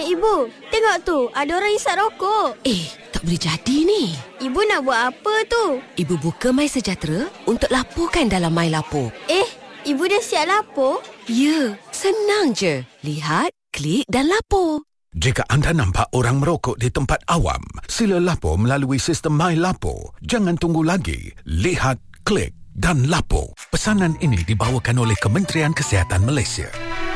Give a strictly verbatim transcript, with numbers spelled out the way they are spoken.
Ibu, tengok tu, ada orang hisap rokok. Eh, tak boleh jadi ni. Ibu nak buat apa tu? Ibu buka My Sejahtera untuk laporkan dalam My Lapor. Eh, ibu dah siap lapor? Ya, senang je. Lihat, klik dan lapor. Jika anda nampak orang merokok di tempat awam, sila lapor melalui sistem My Lapor. Jangan tunggu lagi. Lihat, klik dan lapor. Pesanan ini dibawakan oleh Kementerian Kesihatan Malaysia.